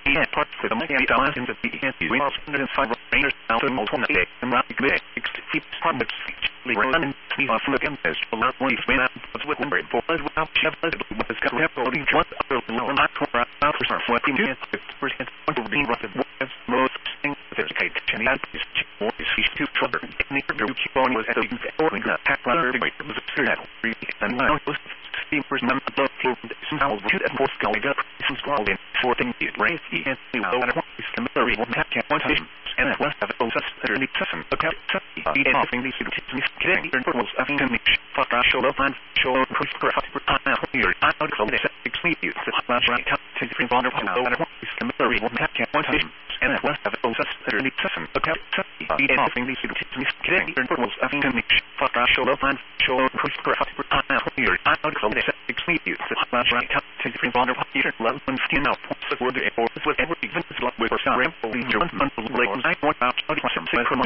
he had parts of the money dollars into the he was 105 rangers out in alternate and rock big 60 prominent run and we are from against this a lot we went out with number 4 without chevrolet with the car holding one other lower not for out for what he did percent to be rough was most thing there's a cake and that is more is he too trouble near the keep on was at the or in the pack runner was a serial and now was steamers number of somehow shoot at more skull got some squall in 14 years race he and the other one is commentary one pack one time and it was have a process that need system okay he anything these to me getting and was I think me fuck I show up and show push for here I don't call it explain you the last right to the bond of the other one is commentary one pack one time and it was have a process that need system okay he anything these to me getting and was I think me fuck I show up and show push for here I don't call it explain you the last right to the bond of here love and skin out the word or with every even with some ramble like I want out some from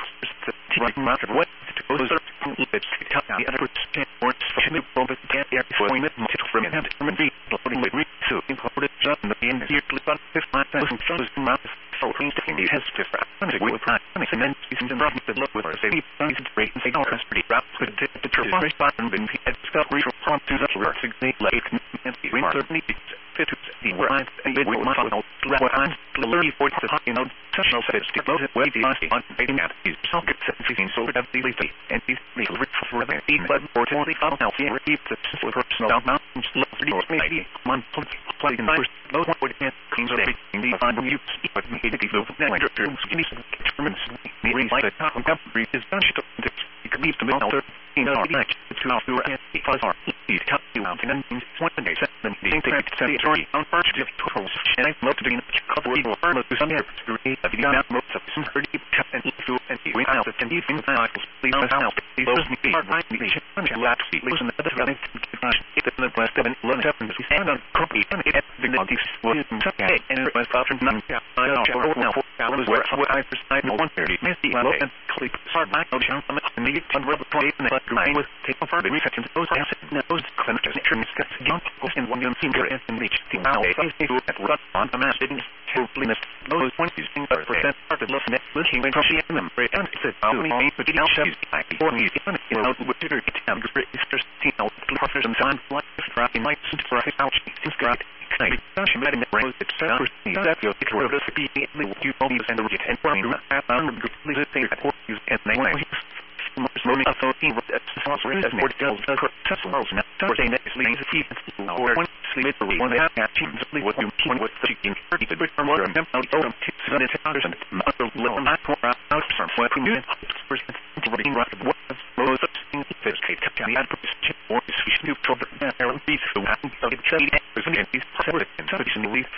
right market what to go to let's cut the other percent or especially from the get point from him and be loading with so included just in the end here clip on 5,000 shows months so things he has to with time and then he's in the problem to look with our safety is great and say no that's pretty rough could the true response and been had discovery from to the work like and we certainly fit to the word and we will not know what I'm learning for the you know sessional says to close it with the on baiting out is so good seen so that the lady and these legal for the but for totally out now here keep the personal mountains or maybe month play in first no one would get cleans of everything the on you speak with me to go network terms give me some determines me like the top country is done to you can leave the middle you know like to our and because our these cut you out and then one day set them the story on first of totals and I love to be in a couple people are most some here to read the video most of some pretty cut and you and we out the and even out please out those me are right me should last see listen to the other it's the last seven learn up and stand on copy and it the this was okay and it was after none I don't know now where I first I know 130 messy and click start back on channel and the rubber plate and the line was taken for the research into those those cleaners don't go in one finger and reach the now at run on the mass didn't totally miss those 20% part of looking at looking when she and them and said only but now she's like for me you know with the time is just you know professors and time like tracking like for his house is great she made in the rose it's that you think we're just be you only send the and for me please say that and they Morning of 14 as more details successful now for saying that it's leading to keep or one sleep for one half teams with you with the chicken the big water and out of 200 and other little not for out from what we knew percent running right what rose up in the case kept the advertisement or is we should trouble and beat so and these